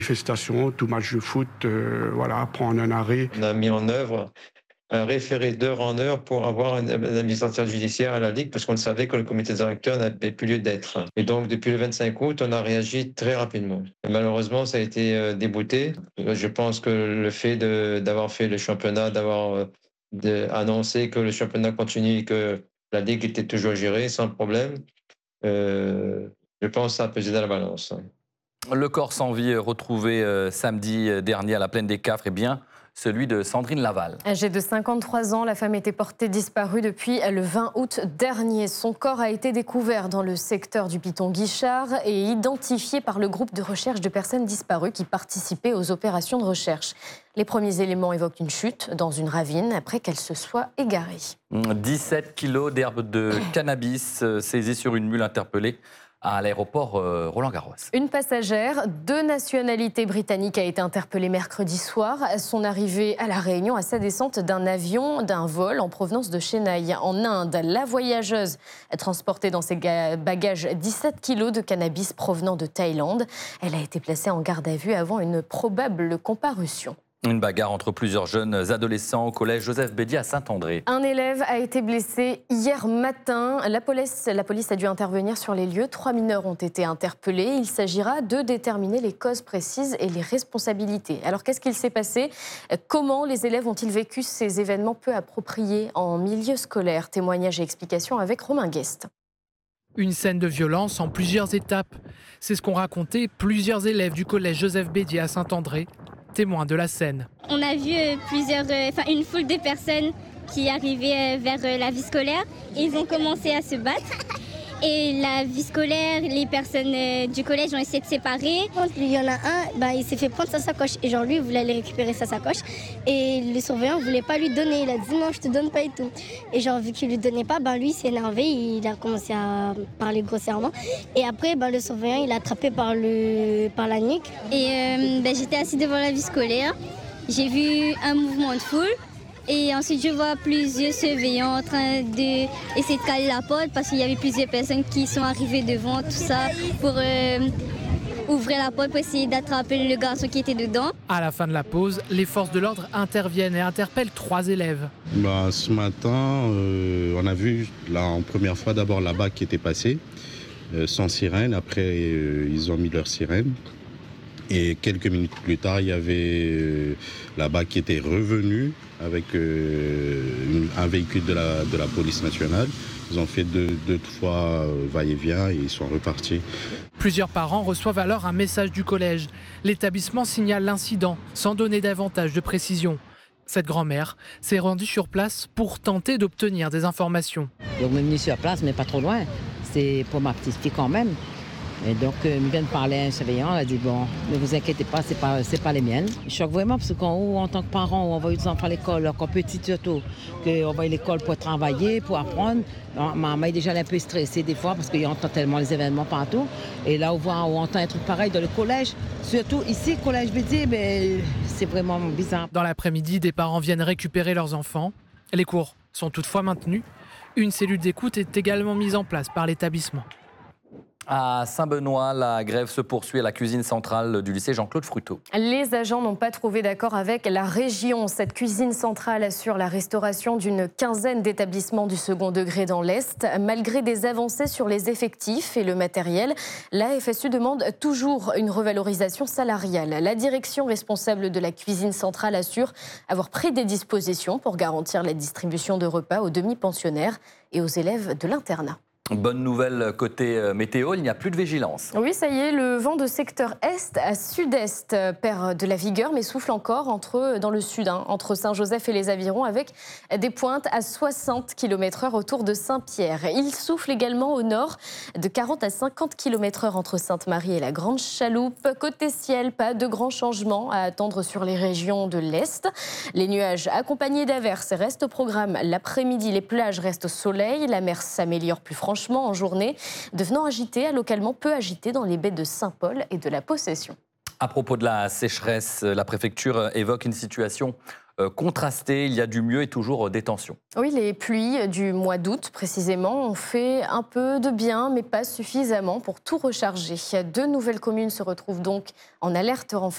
Manifestation, tout match de foot, voilà, prend un arrêt. On a mis en œuvre un référé d'heure en heure pour avoir un administrateur judiciaire à la Ligue, parce qu'on savait que le comité directeur n'avait plus lieu d'être. Et donc, depuis le 25 août, on a réagi très rapidement. Et malheureusement, ça a été débouté. Je pense que le fait d'avoir fait le championnat, d'avoir annoncé que le championnat continue et que la Ligue était toujours gérée sans problème, je pense que ça a pesé dans la balance. Le corps sans vie retrouvé samedi dernier à la plaine des Cafres est bien celui de Sandrine Laval. Âgée de 53 ans, la femme était portée disparue depuis le 20 août dernier. Son corps a été découvert dans le secteur du Piton-Guichard et identifié par le groupe de recherche de personnes disparues qui participaient aux opérations de recherche. Les premiers éléments évoquent une chute dans une ravine après qu'elle se soit égarée. 17 kilos d'herbe de cannabis saisis sur une mule interpellée à l'aéroport Roland-Garros. Une passagère de nationalité britannique a été interpellée mercredi soir. À son arrivée à La Réunion, à sa descente d'un avion, d'un vol en provenance de Chennai en Inde. La voyageuse a transporté dans ses bagages 17 kilos de cannabis provenant de Thaïlande. Elle a été placée en garde à vue avant une probable comparution. Une bagarre entre plusieurs jeunes adolescents au collège Joseph Bédier à Saint-André. Un élève a été blessé hier matin. La police a dû intervenir sur les lieux. 3 mineurs ont été interpellés. Il s'agira de déterminer les causes précises et les responsabilités. Alors qu'est-ce qu'il s'est passé ? Comment les élèves ont-ils vécu ces événements peu appropriés en milieu scolaire ? Témoignages et explications avec Romain Guest. Une scène de violence en plusieurs étapes. C'est ce qu'ont raconté plusieurs élèves du collège Joseph Bédier à Saint-André, témoins de la scène. On a vu une foule de personnes qui arrivaient vers la vie scolaire. Ils ont commencé à se battre. Et la vie scolaire, les personnes du collège ont essayé de séparer. Il y en a un, il s'est fait prendre sa sacoche. Et lui, il voulait aller récupérer sa sacoche. Et le surveillant ne voulait pas lui donner. Il a dit non, je te donne pas et tout. Et vu qu'il lui donnait pas, lui, il s'est énervé. Il a commencé à parler grossièrement. Et après, le surveillant, il l'a attrapé par la nuque. Et j'étais assise devant la vie scolaire. J'ai vu un mouvement de foule. Et ensuite, je vois plusieurs surveillants en train d'essayer de caler la porte parce qu'il y avait plusieurs personnes qui sont arrivées devant tout ça pour ouvrir la porte pour essayer d'attraper le garçon qui était dedans. À la fin de la pause, les forces de l'ordre interviennent et interpellent 3 élèves. Ce matin, on a vu en première fois d'abord la BAC qui était passée, sans sirène. Après, ils ont mis leur sirène. Et quelques minutes plus tard, il y avait la BAC qui était revenue avec un véhicule de la police nationale. Ils ont fait deux fois va-et-vient et ils sont repartis. Plusieurs parents reçoivent alors un message du collège. L'établissement signale l'incident sans donner davantage de précision. Cette grand-mère s'est rendue sur place pour tenter d'obtenir des informations. Donc, on est venu sur place, mais pas trop loin. C'est pour ma petite fille quand même. Et donc, il vient de parler à un surveillant, elle a dit, bon, ne vous inquiétez pas, c'est pas les miennes. Je choque vraiment parce qu'en tant que parent, on envoie les enfants à l'école, encore petit surtout, qu'on va à l'école pour travailler, pour apprendre. Maman est déjà un peu stressée des fois parce qu'il entend tellement les événements partout. Et là, on entend un truc pareil dans le collège, surtout ici, collège Bédier, mais c'est vraiment bizarre. Dans l'après-midi, des parents viennent récupérer leurs enfants. Les cours sont toutefois maintenus. Une cellule d'écoute est également mise en place par l'établissement. À Saint-Benoît, la grève se poursuit à la cuisine centrale du lycée Jean-Claude Fruteau. Les agents n'ont pas trouvé d'accord avec la région. Cette cuisine centrale assure la restauration d'une quinzaine d'établissements du second degré dans l'Est. Malgré des avancées sur les effectifs et le matériel, la FSU demande toujours une revalorisation salariale. La direction responsable de la cuisine centrale assure avoir pris des dispositions pour garantir la distribution de repas aux demi-pensionnaires et aux élèves de l'internat. Bonne nouvelle côté météo, il n'y a plus de vigilance. Oui, ça y est, le vent de secteur est à sud-est perd de la vigueur, mais souffle encore dans le sud, entre Saint-Joseph et les Avirons, avec des pointes à 60 km/h autour de Saint-Pierre. Il souffle également au nord de 40 à 50 km/h entre Sainte-Marie et la Grande Chaloupe. Côté ciel, pas de grands changements à attendre sur les régions de l'Est. Les nuages accompagnés d'averses restent au programme l'après-midi. Les plages restent au soleil, la mer s'améliore plus franchement en journée, devenant agitée, localement peu agitée dans les baies de Saint-Paul et de la Possession. À propos de la sécheresse, la préfecture évoque une situation contrastée. Il y a du mieux et toujours des tensions. Oui, les pluies du mois d'août, précisément, ont fait un peu de bien, mais pas suffisamment pour tout recharger. 2 nouvelles communes se retrouvent donc en alerte renforcée.